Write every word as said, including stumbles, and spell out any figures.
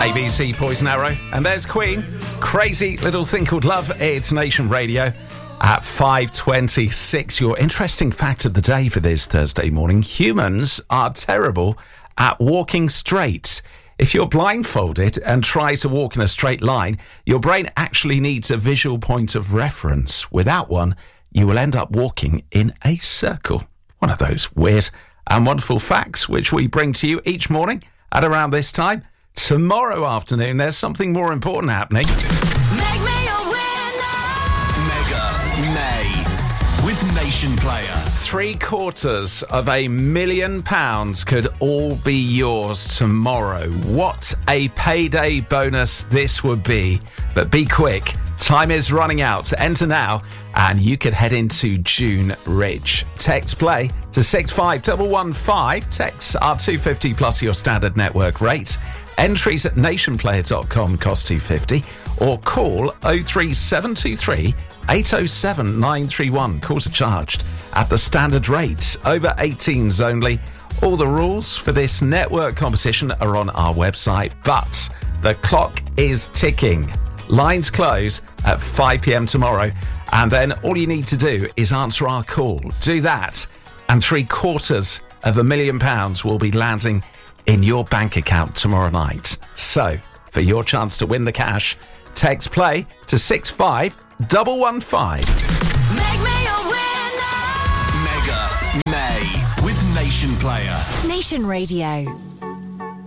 A B C Poison Arrow. And there's Queen. Crazy Little Thing Called Love. It's Nation Radio at five twenty-six. Your interesting fact of the day for this Thursday morning. Humans are terrible at walking straight. If you're blindfolded and try to walk in a straight line, your brain actually needs a visual point of reference. Without one, you will end up walking in a circle. One of those weird and wonderful facts which we bring to you each morning at around this time. Tomorrow afternoon, there's something more important happening. Make me a winner. Mega May with Nation Player. Three quarters of a million pounds could all be yours tomorrow. What a payday bonus this would be. But be quick. Time is running out. Enter now and you could head into June rich. Text play to six five one one five. Texts are two pounds fifty plus your standard network rate. Entries at nationplayer dot com cost two pounds fifty or call oh three seven two three eight oh seven nine three one. Calls are charged at the standard rate. Over eighteens only. All the rules for this network competition are on our website, but the clock is ticking. Lines close at five p.m. tomorrow, and then all you need to do is answer our call. Do that, and three quarters of a million pounds will be landing in your bank account tomorrow night. So, for your chance to win the cash, text play to six five one one five. Make me a winner. Mega May with Nation Player. Nation Radio.